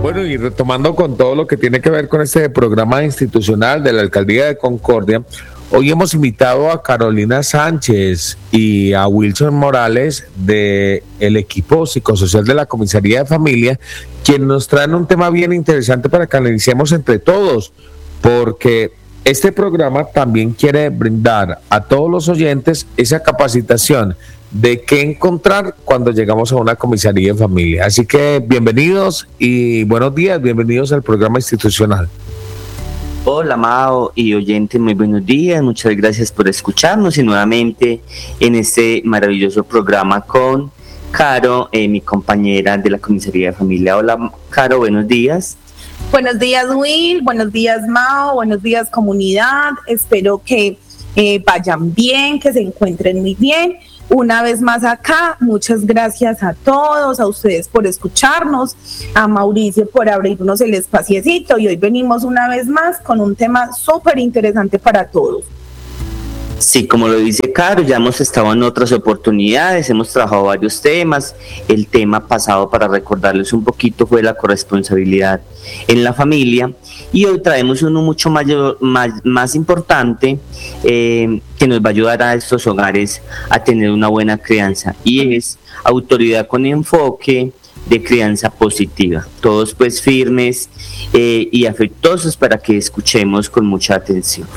Bueno, y retomando con todo lo que tiene que ver con este programa institucional de la Alcaldía de Concordia, hoy hemos invitado a Carolina Sánchez y a Wilson Morales del equipo psicosocial de la Comisaría de Familia, quienes nos traen un tema bien interesante para que analicemos entre todos, porque este programa también quiere brindar a todos los oyentes esa capacitación de qué encontrar cuando llegamos a una comisaría de familia. Así que bienvenidos y buenos días, bienvenidos al programa institucional. Hola Mao y oyentes, muy buenos días, muchas gracias por escucharnos y nuevamente en este maravilloso programa con Caro, mi compañera de la comisaría de familia. Hola Caro, buenos días. Buenos días Will, buenos días Mao, buenos días comunidad, espero que vayan bien, que se encuentren muy bien. Una vez más acá, muchas gracias a todos, a ustedes por escucharnos, a Mauricio por abrirnos el espaciecito, y hoy venimos una vez más con un tema súper interesante para todos. Sí, como lo dice Caro, ya hemos estado en otras oportunidades, hemos trabajado varios temas. El tema pasado, para recordarles un poquito, fue la corresponsabilidad en la familia, y hoy traemos uno mucho más importante, que nos va a ayudar a estos hogares a tener una buena crianza, y es autoridad con enfoque de crianza positiva. Todos pues firmes y afectuosos para que escuchemos con mucha atención.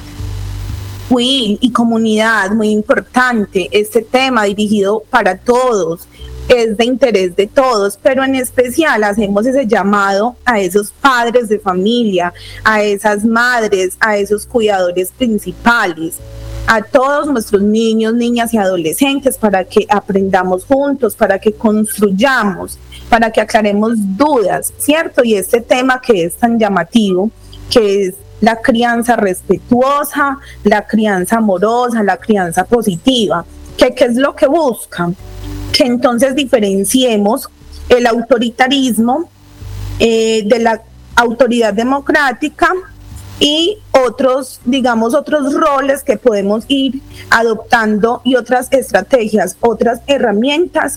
Will y comunidad, muy importante, este tema dirigido para todos, es de interés de todos, pero en especial hacemos ese llamado a esos padres de familia, a esas madres, a esos cuidadores principales, a todos nuestros niños, niñas y adolescentes, para que aprendamos juntos, para que construyamos, para que aclaremos dudas, ¿cierto? Y este tema que es tan llamativo, que es la crianza respetuosa, la crianza amorosa, la crianza positiva, ¿qué es lo que busca? Que entonces diferenciemos el autoritarismo de la autoridad democrática y otros roles que podemos ir adoptando, y otras estrategias, otras herramientas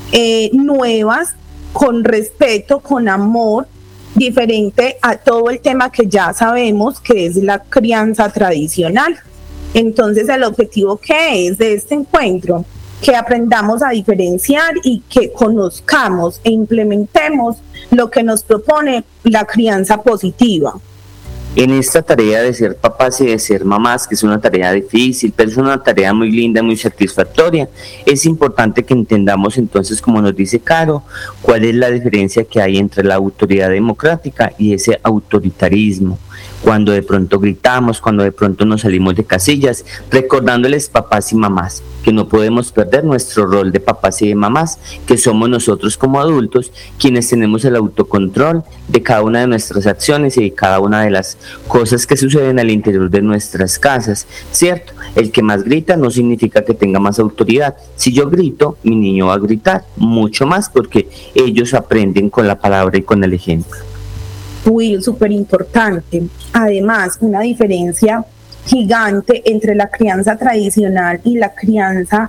nuevas, con respeto, con amor, diferente a todo el tema que ya sabemos que es la crianza tradicional. Entonces, el objetivo que es de este encuentro, que aprendamos a diferenciar y que conozcamos e implementemos lo que nos propone la crianza positiva. En esta tarea de ser papás y de ser mamás, que es una tarea difícil, pero es una tarea muy linda, muy satisfactoria, es importante que entendamos entonces, como nos dice Caro, cuál es la diferencia que hay entre la autoridad democrática y ese autoritarismo. Cuando de pronto gritamos, cuando de pronto nos salimos de casillas, recordándoles papás y mamás que no podemos perder nuestro rol de papás y de mamás, que somos nosotros como adultos quienes tenemos el autocontrol de cada una de nuestras acciones y de cada una de las cosas que suceden al interior de nuestras casas, ¿cierto? El que más grita no significa que tenga más autoridad. Si yo grito, mi niño va a gritar mucho más, porque ellos aprenden con la palabra y con el ejemplo. Uy, súper importante. Además, una diferencia gigante entre la crianza tradicional y la crianza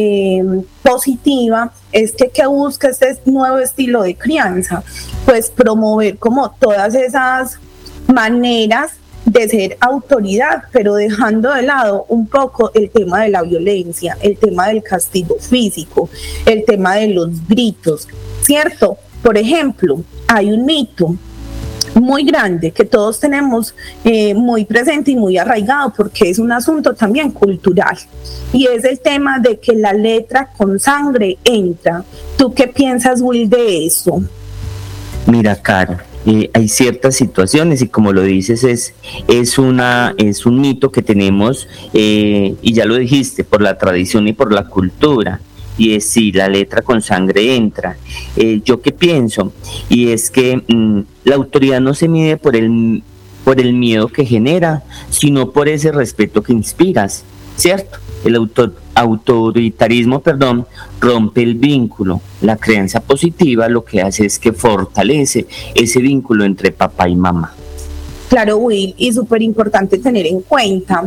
positiva es que ¿qué busca este nuevo estilo de crianza? Pues promover como todas esas maneras de ser autoridad, pero dejando de lado un poco el tema de la violencia, el tema del castigo físico, el tema de los gritos, ¿cierto? Por ejemplo, hay un mito muy grande que todos tenemos muy presente y muy arraigado, porque es un asunto también cultural, y es el tema de que la letra con sangre entra. ¿Tú qué piensas, Will, de eso? Mira, Caro, hay ciertas situaciones, y como lo dices, es un mito que tenemos, y ya lo dijiste, por la tradición y por la cultura. Y es si la letra con sangre entra. Yo qué pienso, y es que la autoridad no se mide por el miedo que genera, sino por ese respeto que inspiras, ¿cierto? El autoritarismo, rompe el vínculo. La crianza positiva lo que hace es que fortalece ese vínculo entre papá y mamá. Claro, Will, y súper importante tener en cuenta,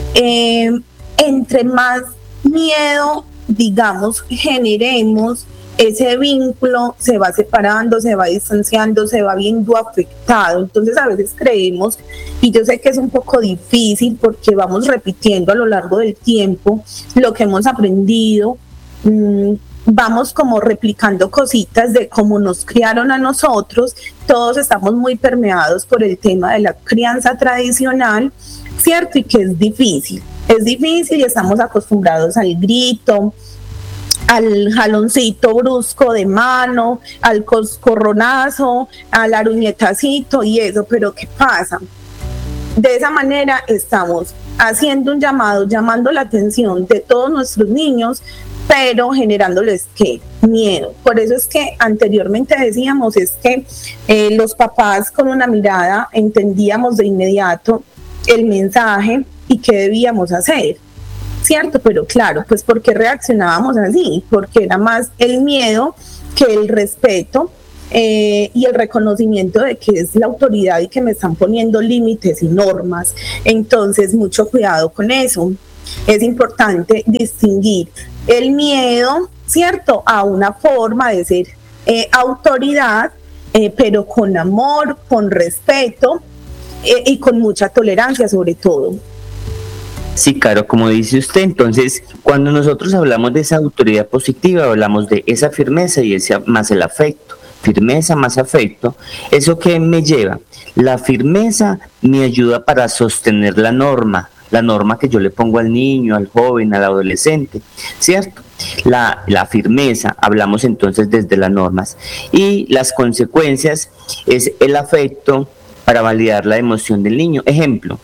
entre más miedo, digamos, generemos, ese vínculo se va separando, se va distanciando, se va viendo afectado. Entonces a veces creemos, y yo sé que es un poco difícil porque vamos repitiendo a lo largo del tiempo lo que hemos aprendido, vamos como replicando cositas de cómo nos criaron a nosotros. Todos estamos muy permeados por el tema de la crianza tradicional, ¿cierto? Y que es difícil y estamos acostumbrados al grito, al jaloncito brusco de mano, al coscorronazo, al aruñetacito y eso. Pero ¿qué pasa? De esa manera estamos haciendo un llamado, llamando la atención de todos nuestros niños, pero generándoles ¿qué? Miedo. Por eso es que anteriormente decíamos, es que los papás con una mirada entendíamos de inmediato el mensaje y qué debíamos hacer, ¿cierto? Pero claro, pues ¿por qué reaccionábamos así? Porque era más el miedo que el respeto y el reconocimiento de que es la autoridad y que me están poniendo límites y normas. Entonces, mucho cuidado con eso. Es importante distinguir el miedo, ¿cierto?, a una forma de ser autoridad, pero con amor, con respeto y con mucha tolerancia sobre todo. Sí, claro, como dice usted, entonces cuando nosotros hablamos de esa autoridad positiva, hablamos de esa firmeza y ese más el afecto. Firmeza más afecto. ¿Eso qué me lleva? La firmeza me ayuda para sostener la norma que yo le pongo al niño, al joven, al adolescente, ¿cierto? La firmeza, hablamos entonces desde las normas, y las consecuencias es el afecto para validar la emoción del niño. Ejemplo,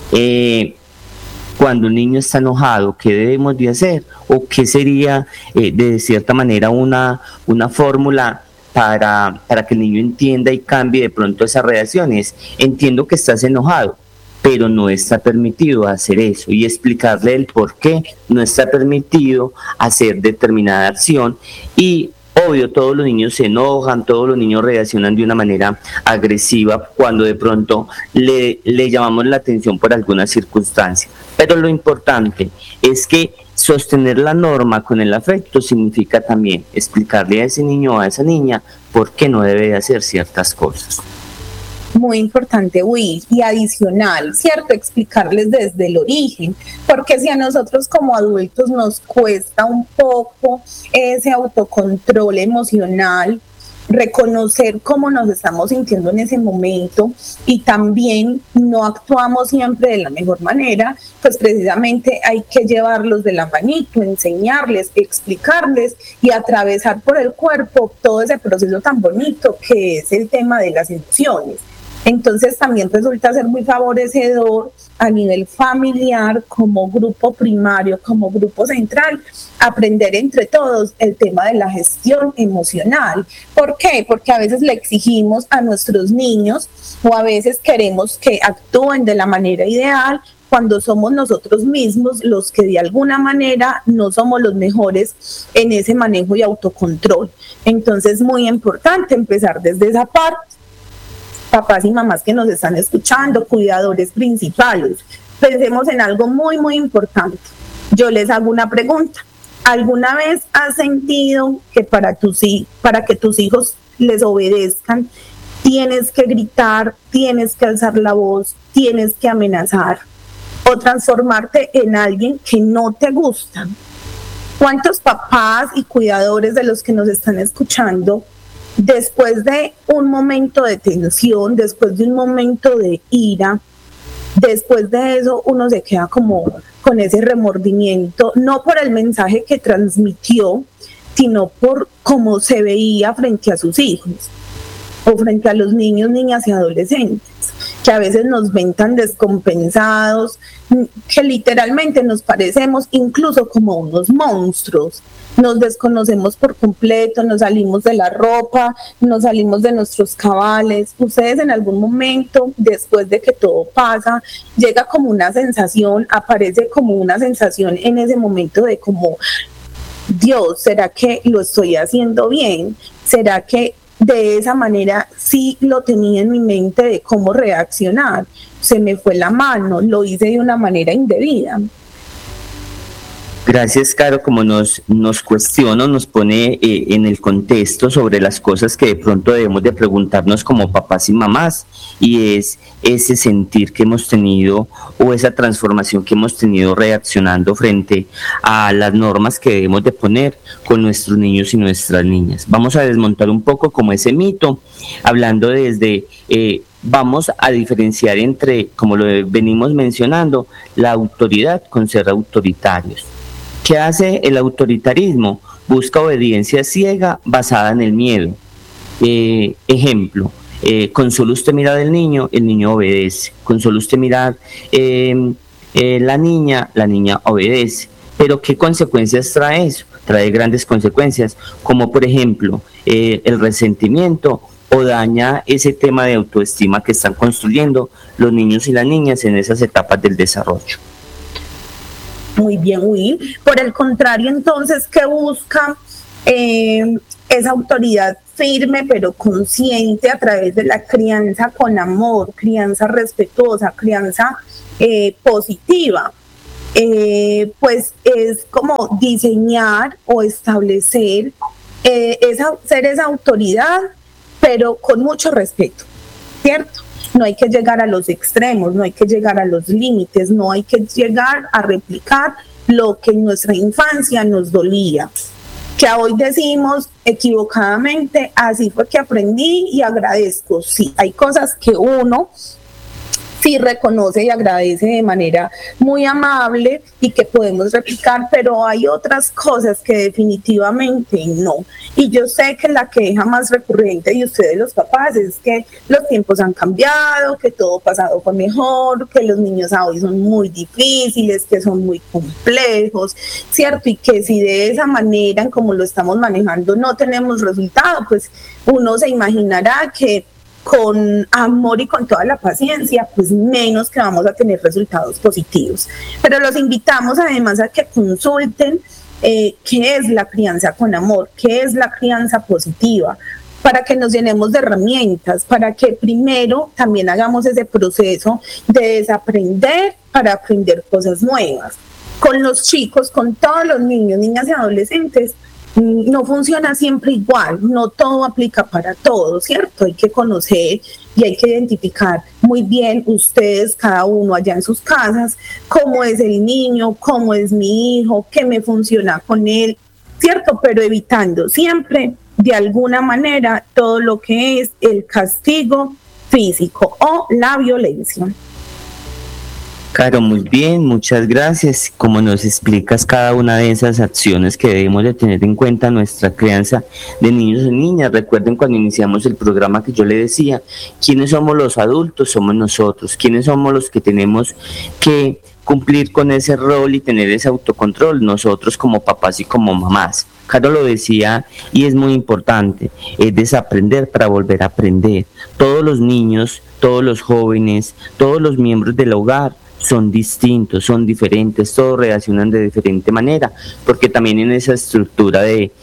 cuando un niño está enojado, ¿qué debemos de hacer? ¿O qué sería, de cierta manera, una fórmula para que el niño entienda y cambie de pronto esas reacciones? Entiendo que estás enojado, pero no está permitido hacer eso, y explicarle el por qué no está permitido hacer determinada acción. Y obvio, todos los niños se enojan, todos los niños reaccionan de una manera agresiva cuando de pronto le llamamos la atención por alguna circunstancia, pero lo importante es que sostener la norma con el afecto significa también explicarle a ese niño o a esa niña por qué no debe hacer ciertas cosas. Muy importante, Will, y adicional, ¿cierto? Explicarles desde el origen, porque si a nosotros como adultos nos cuesta un poco ese autocontrol emocional, reconocer cómo nos estamos sintiendo en ese momento y también no actuamos siempre de la mejor manera, pues precisamente hay que llevarlos de la manito, enseñarles, explicarles y atravesar por el cuerpo todo ese proceso tan bonito que es el tema de las emociones. Entonces también resulta ser muy favorecedor a nivel familiar, como grupo primario, como grupo central, aprender entre todos el tema de la gestión emocional. ¿Por qué? Porque a veces le exigimos a nuestros niños o a veces queremos que actúen de la manera ideal cuando somos nosotros mismos los que de alguna manera no somos los mejores en ese manejo y autocontrol. Entonces, muy importante empezar desde esa parte. Papás y mamás que nos están escuchando, cuidadores principales, pensemos en algo muy, muy importante. Yo les hago una pregunta. ¿Alguna vez has sentido que para que tus hijos les obedezcan, tienes que gritar, tienes que alzar la voz, tienes que amenazar o transformarte en alguien que no te gusta? ¿Cuántos papás y cuidadores de los que nos están escuchando, después de un momento de tensión, después de un momento de ira, después de eso uno se queda como con ese remordimiento, no por el mensaje que transmitió, sino por cómo se veía frente a sus hijos o frente a los niños, niñas y adolescentes, que a veces nos ven tan descompensados, que literalmente nos parecemos incluso como unos monstruos. Nos desconocemos por completo, nos salimos de la ropa, nos salimos de nuestros cabales. Ustedes en algún momento, después de que todo pasa, llega como una sensación, aparece como una sensación en ese momento de como, Dios, ¿será que lo estoy haciendo bien? ¿Será que de esa manera sí lo tenía en mi mente de cómo reaccionar? Se me fue la mano, lo hice de una manera indebida. Gracias, Caro, como nos cuestiona, nos pone en el contexto sobre las cosas que de pronto debemos de preguntarnos como papás y mamás, y es ese sentir que hemos tenido o esa transformación que hemos tenido reaccionando frente a las normas que debemos de poner con nuestros niños y nuestras niñas. Vamos a desmontar un poco como ese mito, hablando desde... vamos a diferenciar entre, como lo venimos mencionando, la autoridad con ser autoritarios. ¿Qué hace el autoritarismo? Busca obediencia ciega basada en el miedo. Ejemplo, con solo usted mirar al niño, el niño obedece. Con solo usted mirar la niña obedece. Pero ¿qué consecuencias trae eso? Trae grandes consecuencias, como por ejemplo el resentimiento, o daña ese tema de autoestima que están construyendo los niños y las niñas en esas etapas del desarrollo. Muy bien, Will. Por el contrario, entonces, ¿qué busca esa autoridad firme pero consciente a través de la crianza con amor, crianza respetuosa, crianza positiva? Pues es como diseñar o establecer ser esa autoridad, pero con mucho respeto, ¿cierto? No hay que llegar a los extremos, no hay que llegar a los límites, no hay que llegar a replicar lo que en nuestra infancia nos dolía. Que hoy decimos equivocadamente, así fue que aprendí y agradezco. Sí, hay cosas que uno sí reconoce y agradece de manera muy amable y que podemos replicar, pero hay otras cosas que definitivamente no. Y yo sé que la queja más recurrente de ustedes los papás es que los tiempos han cambiado, que todo pasado fue mejor, que los niños hoy son muy difíciles, que son muy complejos, ¿cierto? Y que si de esa manera, como lo estamos manejando, no tenemos resultado, pues uno se imaginará que con amor y con toda la paciencia, pues menos que vamos a tener resultados positivos. Pero los invitamos además a que consulten qué es la crianza con amor, qué es la crianza positiva, para que nos llenemos de herramientas, para que primero también hagamos ese proceso de desaprender para aprender cosas nuevas. Con los chicos, con todos los niños, niñas y adolescentes, no funciona siempre igual, no todo aplica para todos, ¿cierto? Hay que conocer y hay que identificar muy bien ustedes, cada uno allá en sus casas, cómo es el niño, cómo es mi hijo, qué me funciona con él, ¿cierto? Pero evitando siempre, de alguna manera, todo lo que es el castigo físico o la violencia. Caro, muy bien, muchas gracias. Como nos explicas cada una de esas acciones que debemos de tener en cuenta en nuestra crianza de niños y niñas. Recuerden cuando iniciamos el programa que yo le decía, ¿quiénes somos los adultos? Somos nosotros. ¿Quiénes somos los que tenemos que cumplir con ese rol y tener ese autocontrol? Nosotros como papás y como mamás. Caro lo decía y es muy importante, es desaprender para volver a aprender. Todos los niños, todos los jóvenes, todos los miembros del hogar son distintos, son diferentes, todos reaccionan de diferente manera, porque también en esa estructura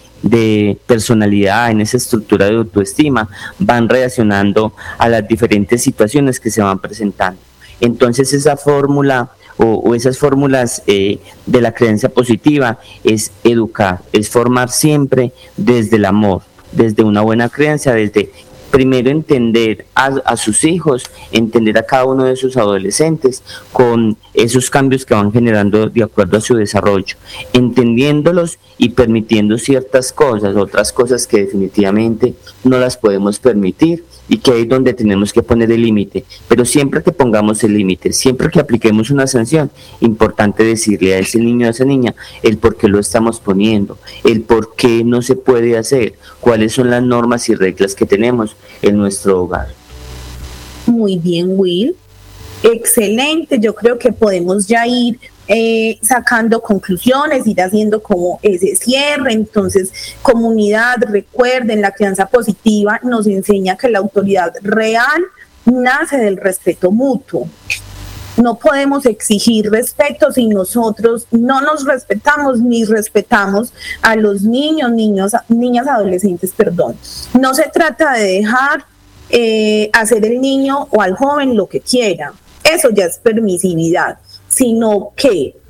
de personalidad, en esa estructura de autoestima, van reaccionando a las diferentes situaciones que se van presentando. Entonces esa fórmula o esas fórmulas de la creencia positiva es educar, es formar siempre desde el amor, desde una buena creencia, desde primero entender a sus hijos, entender a cada uno de sus adolescentes con esos cambios que van generando de acuerdo a su desarrollo, entendiéndolos y permitiendo ciertas cosas, otras cosas que definitivamente no las podemos permitir y que ahí es donde tenemos que poner el límite. Pero siempre que pongamos el límite, siempre que apliquemos una sanción, importante decirle a ese niño o a esa niña el por qué lo estamos poniendo, el por qué no se puede hacer, cuáles son las normas y reglas que tenemos en nuestro hogar. Muy bien, Will. Excelente. Yo creo que podemos ya ir sacando conclusiones, ir haciendo como ese cierre. Entonces, comunidad, recuerden, la crianza positiva nos enseña que la autoridad real nace del respeto mutuo. No podemos exigir respeto si nosotros no nos respetamos ni respetamos a los niñas, adolescentes, perdón. No se trata de dejar hacer el niño o al joven lo que quiera. Eso ya es permisividad, sino que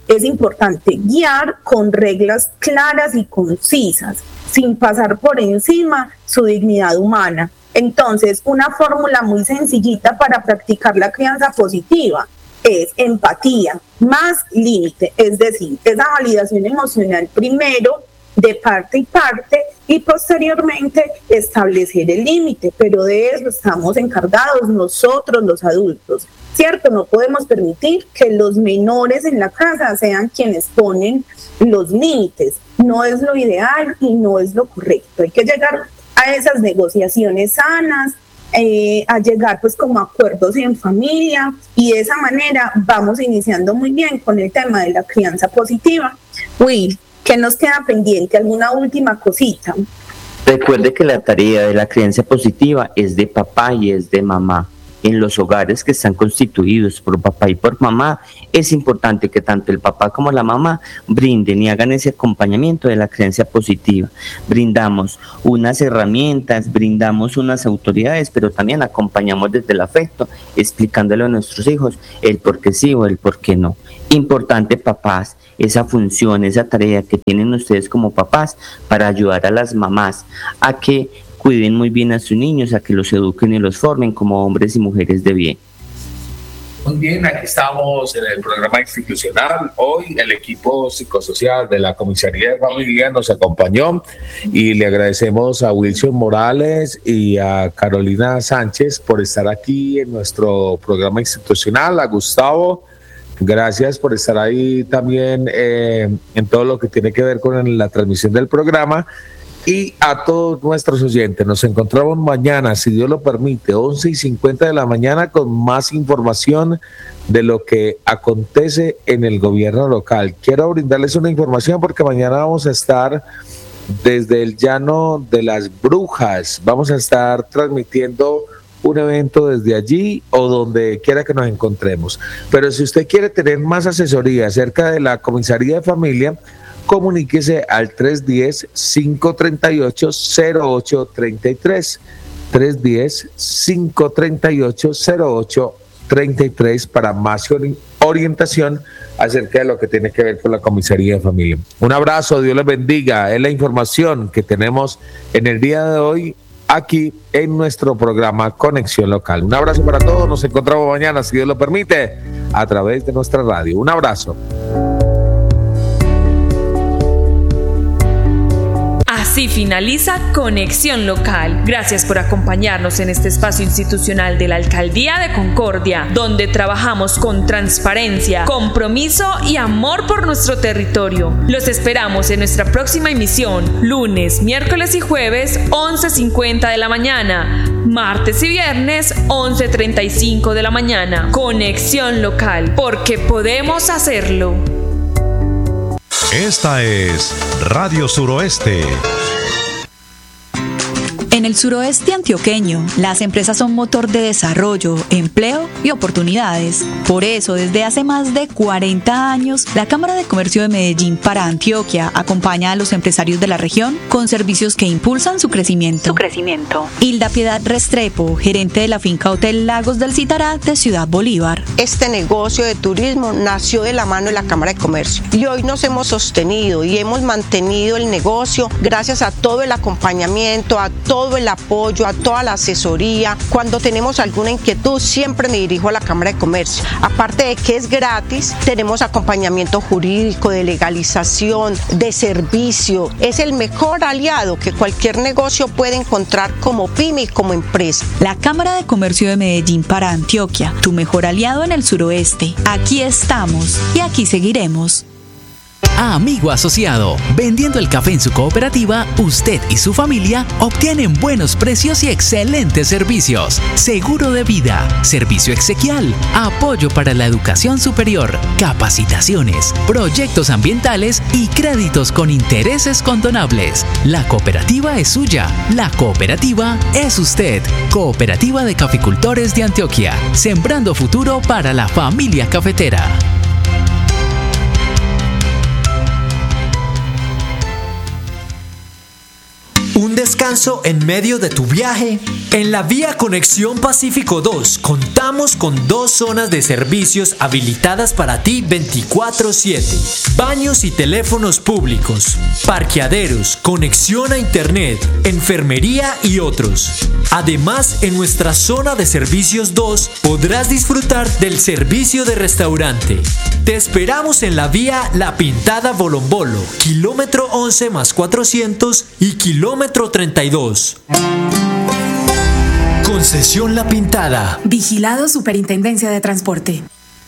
es importante guiar con reglas claras y concisas, sin pasar por encima su dignidad humana. Entonces, una fórmula muy sencillita para practicar la crianza positiva es empatía más límite, es decir, esa validación emocional primero de parte y parte y posteriormente establecer el límite, pero de eso estamos encargados nosotros los adultos, ¿cierto? No podemos permitir que los menores en la casa sean quienes ponen los límites, no es lo ideal y no es lo correcto, hay que llegar a esas negociaciones sanas, a llegar pues como acuerdos en familia y de esa manera vamos iniciando muy bien con el tema de la crianza positiva. Will, ¿qué nos queda pendiente? ¿Alguna última cosita? Recuerde que la tarea de la crianza positiva es de papá y es de mamá. En los hogares que están constituidos por papá y por mamá, es importante que tanto el papá como la mamá brinden y hagan ese acompañamiento de la crianza positiva. Brindamos unas herramientas, brindamos unas autoridades, pero también acompañamos desde el afecto, explicándole a nuestros hijos el por qué sí o el por qué no. Importante, papás, esa función, esa tarea que tienen ustedes como papás para ayudar a las mamás a que cuiden muy bien a sus niños, a que los eduquen y los formen como hombres y mujeres de bien. Muy bien, aquí estamos en el programa institucional. Hoy el equipo psicosocial de la Comisaría de Familia nos acompañó y le agradecemos a Wilson Morales y a Carolina Sánchez por estar aquí en nuestro programa institucional. A Gustavo, gracias por estar ahí también en todo lo que tiene que ver con la transmisión del programa. Y a todos nuestros oyentes, nos encontramos mañana, si Dios lo permite, 11:50 de la mañana con más información de lo que acontece en el gobierno local. Quiero brindarles una información porque mañana vamos a estar desde el Llano de las Brujas, vamos a estar transmitiendo un evento desde allí o donde quiera que nos encontremos. Pero si usted quiere tener más asesoría acerca de la Comisaría de Familia, comuníquese al 310-538-0833, 310-538-0833 para más orientación acerca de lo que tiene que ver con la Comisaría de Familia. Un abrazo, Dios les bendiga. Es la información que tenemos en el día de hoy aquí en nuestro programa Conexión Local. Un abrazo para todos, nos encontramos mañana, si Dios lo permite, a través de nuestra radio. Un abrazo. Así finaliza Conexión Local. Gracias por acompañarnos en este espacio institucional de la Alcaldía de Concordia, donde trabajamos con transparencia, compromiso y amor por nuestro territorio. Los esperamos en nuestra próxima emisión, lunes, miércoles y jueves, 11:50 de la mañana, martes y viernes, 11:35 de la mañana. Conexión Local, porque podemos hacerlo. Esta es Radio Suroeste. En el suroeste antioqueño, las empresas son motor de desarrollo, empleo y oportunidades. Por eso, desde hace más de 40 años, la Cámara de Comercio de Medellín para Antioquia acompaña a los empresarios de la región con servicios que impulsan su crecimiento. Hilda Piedad Restrepo, gerente de la finca Hotel Lagos del Citará de Ciudad Bolívar. Este negocio de turismo nació de la mano de la Cámara de Comercio y hoy nos hemos sostenido y hemos mantenido el negocio gracias a todo el acompañamiento, a todo el apoyo, a toda la asesoría. Cuando tenemos alguna inquietud, siempre me dirijo a la Cámara de Comercio. Aparte de que es gratis, tenemos acompañamiento jurídico, de legalización, de servicio. Es el mejor aliado que cualquier negocio puede encontrar como pyme y como empresa. La Cámara de Comercio de Medellín para Antioquia, tu mejor aliado en el suroeste. Aquí estamos y aquí seguiremos. Amigo asociado, vendiendo el café en su cooperativa, usted y su familia obtienen buenos precios y excelentes servicios. Seguro de vida, servicio exequial, apoyo para la educación superior, capacitaciones, proyectos ambientales y créditos con intereses condonables. La cooperativa es suya, la cooperativa es usted. Cooperativa de Caficultores de Antioquia, sembrando futuro para la familia cafetera. Un descanso en medio de tu viaje? En la Vía Conexión Pacífico 2 contamos con 2 zonas de servicios habilitadas para ti 24/7. Baños y teléfonos públicos, parqueaderos, conexión a internet, enfermería y otros. Además, en nuestra zona de servicios 2 podrás disfrutar del servicio de restaurante. Te esperamos en la vía La Pintada Bolombolo, kilómetro 11 más 400 y kilómetro 32. Concesión La Pintada. Vigilado Superintendencia de Transporte.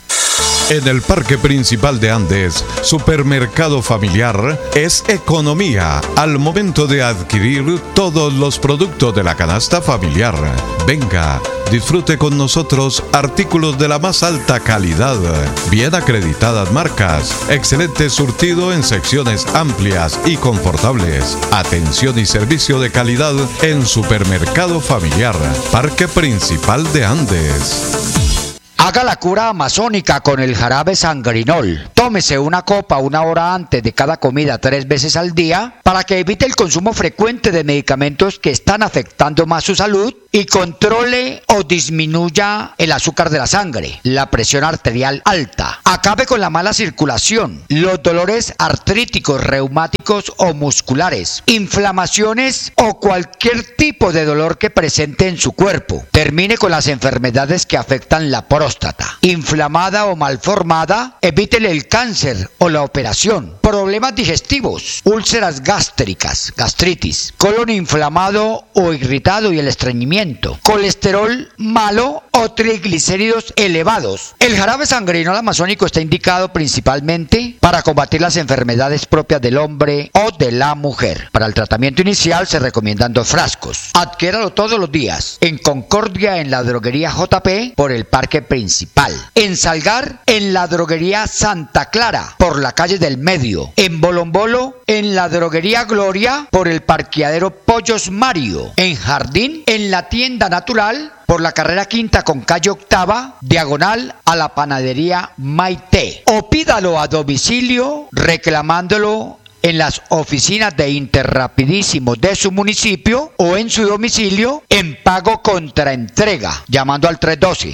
En el Parque Principal de Andes, Supermercado Familiar es economía al momento de adquirir todos los productos de la canasta familiar. Venga, disfrute con nosotros artículos de la más alta calidad, bien acreditadas marcas, excelente surtido en secciones amplias y confortables, atención y servicio de calidad en Supermercado Familiar, Parque Principal de Andes. Haga la cura amazónica con el jarabe sangrinol. Tómese una copa 1 hora antes de cada comida 3 veces al día para que evite el consumo frecuente de medicamentos que están afectando más su salud y controle o disminuya el azúcar de la sangre, la presión arterial alta. Acabe con la mala circulación, los dolores artríticos, reumáticos o musculares, inflamaciones o cualquier tipo de dolor que presente en su cuerpo. Termine con las enfermedades que afectan la próstata. Inflamada o malformada, evítele el cáncer o la operación. Problemas digestivos, úlceras gástricas, gastritis, colon inflamado o irritado y el estreñimiento, colesterol malo o triglicéridos elevados. El jarabe sangrinol amazónico está indicado principalmente para combatir las enfermedades propias del hombre o de la mujer. Para el tratamiento inicial se recomiendan 2 frascos. Adquiéralo todos los días en Concordia, en la droguería JP por el Parque Principal, en Salgar, en la droguería Santa Clara por la calle del Medio, en Bolombolo, en la droguería Gloria por el parqueadero Pollos Mario, en Jardín, en la tienda Natural por la carrera 5ª con calle 8ª, diagonal a la panadería Maite, o pídalo a domicilio reclamándolo en las oficinas de Interrapidísimo de su municipio o en su domicilio en pago contra entrega, llamando al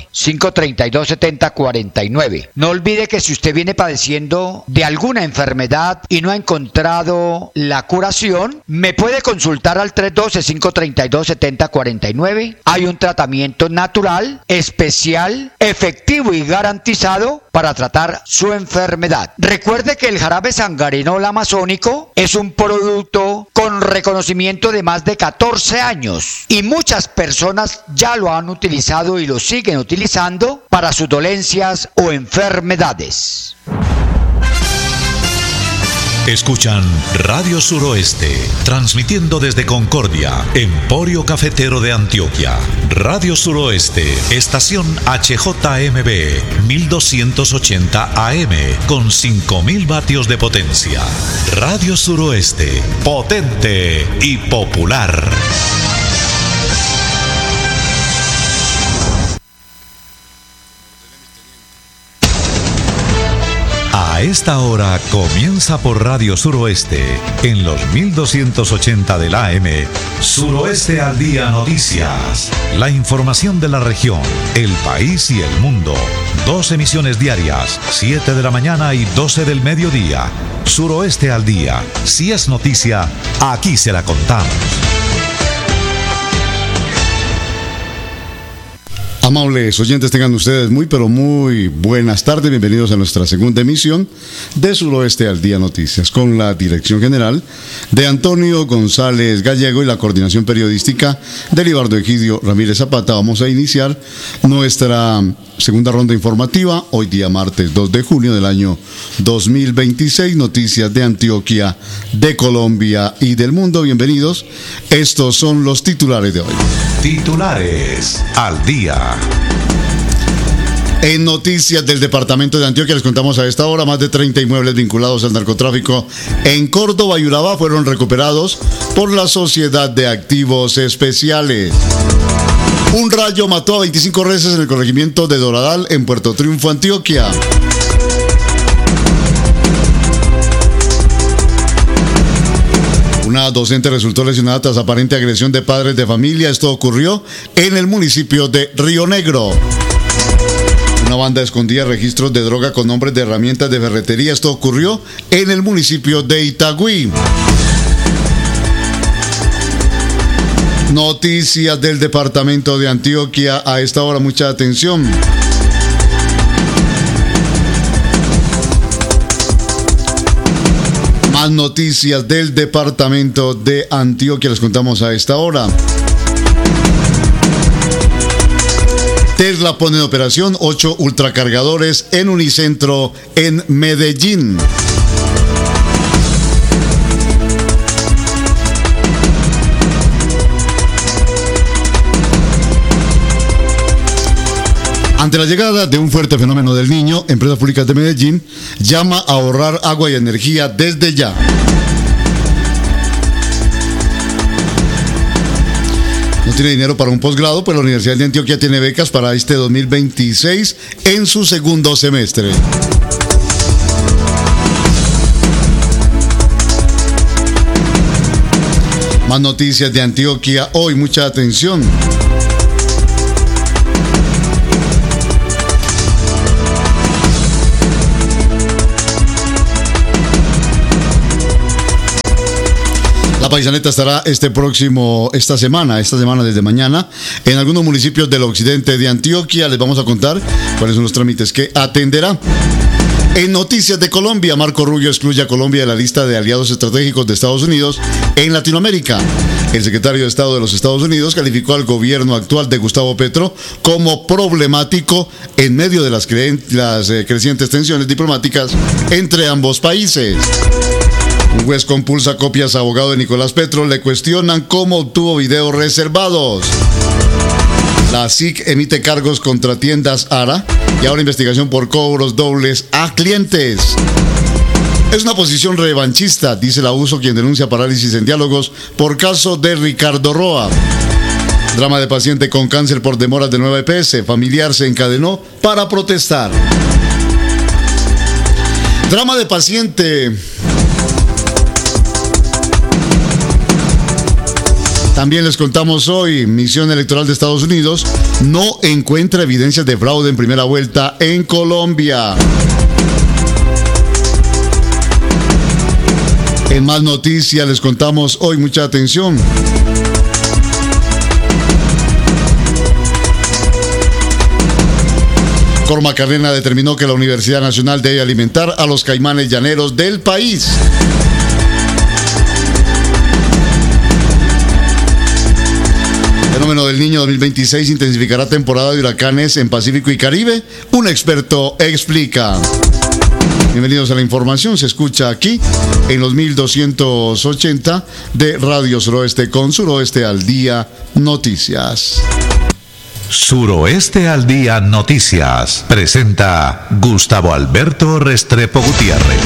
312-532-7049. No olvide que si usted viene padeciendo de alguna enfermedad y no ha encontrado la curación, me puede consultar al 312-532-7049. Hay un tratamiento natural, especial, efectivo y garantizado para tratar su enfermedad. Recuerde que el jarabe sangrinol amazónico es un producto con reconocimiento de más de 14 años y muchas personas ya lo han utilizado y lo siguen utilizando para sus dolencias o enfermedades. Escuchan Radio Suroeste, transmitiendo desde Concordia, Emporio Cafetero de Antioquia. Radio Suroeste, estación HJMB, 1280 AM, con 5000 vatios de potencia. Radio Suroeste, potente y popular. A esta hora comienza por Radio Suroeste, en los 1280 del AM, Suroeste al Día Noticias. La información de la región, el país y el mundo. 2 emisiones diarias, 7 de la mañana y 12 del mediodía. Suroeste al Día. Si es noticia, aquí se la contamos. Amables oyentes, tengan ustedes muy pero muy buenas tardes. Bienvenidos a nuestra segunda emisión de Suroeste al Día Noticias, con la dirección general de Antonio González Gallego y la coordinación periodística de Libardo Egidio Ramírez Zapata. Vamos a iniciar nuestra segunda ronda informativa, hoy día martes 2 de junio del año 2026. Noticias de Antioquia, de Colombia y del mundo. Bienvenidos. Estos son los titulares de hoy. Titulares al día. En noticias del departamento de Antioquia les contamos a esta hora: más de 30 inmuebles vinculados al narcotráfico en Córdoba y Urabá fueron recuperados por la Sociedad de Activos Especiales. Un rayo mató a 25 reses en el corregimiento de Doradal, en Puerto Triunfo, Antioquia. Una docente resultó lesionada tras aparente agresión de padres de familia. Esto ocurrió en el municipio de Río Negro. Una banda escondía registros de droga con nombres de herramientas de ferretería. Esto ocurrió en el municipio de Itagüí. Noticias del departamento de Antioquia a esta hora, mucha atención. Más noticias del departamento de Antioquia les contamos a esta hora. Tesla pone en operación 8 ultracargadores en Unicentro en Medellín. Ante la llegada de un fuerte fenómeno del Niño, Empresas Públicas de Medellín llama a ahorrar agua y energía desde ya. No tiene dinero para un posgrado, pues la Universidad de Antioquia tiene becas para este 2026 en su segundo semestre. Más noticias de Antioquia hoy, mucha atención. La Paisaneta estará esta semana desde mañana, en algunos municipios del occidente de Antioquia. Les vamos a contar cuáles son los trámites que atenderá. En noticias de Colombia, Marco Rubio excluye a Colombia de la lista de aliados estratégicos de Estados Unidos en Latinoamérica. El secretario de Estado de los Estados Unidos calificó al gobierno actual de Gustavo Petro como problemático en medio de las crecientes tensiones diplomáticas entre ambos países. Un juez compulsa copias a abogado de Nicolás Petro. Le cuestionan cómo obtuvo videos reservados. La SIC emite cargos contra tiendas ARA y ahora investigación por cobros dobles a clientes. Es una posición revanchista, dice la USO, quien denuncia parálisis en diálogos por caso de Ricardo Roa. Drama de paciente con cáncer por demoras de nueva EPS. Familiar se encadenó para protestar. Drama de paciente. También les contamos hoy, Misión Electoral de Estados Unidos no encuentra evidencias de fraude en primera vuelta en Colombia. En más noticias les contamos hoy, mucha atención. Cormac Carrena determinó que la Universidad Nacional debe alimentar a los caimanes llaneros del país. Fenómeno del Niño 2026 intensificará temporada de huracanes en Pacífico y Caribe. Un experto explica. Bienvenidos a la información. Se escucha aquí en los 1280 de Radio Suroeste con Suroeste al Día Noticias. Suroeste al Día Noticias presenta Gustavo Alberto Restrepo Gutiérrez.